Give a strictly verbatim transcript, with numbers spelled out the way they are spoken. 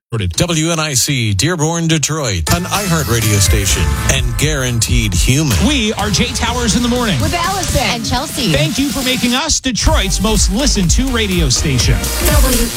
W N I C, Dearborn, Detroit, an iHeart radio station, and guaranteed human. We are Jay Towers in the morning with Allison and Chelsea. Thank you for making us Detroit's most listened to radio station. W